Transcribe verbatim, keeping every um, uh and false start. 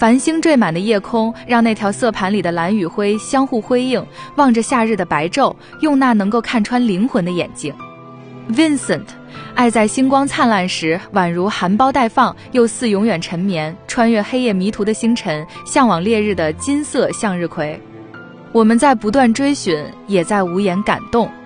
繁星缀满的夜空，让那条色盘里的蓝与灰相互辉映，望着夏日的白昼，用那能够看穿灵魂的眼睛。Vincent， 爱在星光灿烂时，宛如含苞待放，又似永远沉眠，穿越黑夜迷途的星辰，向往烈日的金色向日葵。我们在不断追寻，也在无言感动。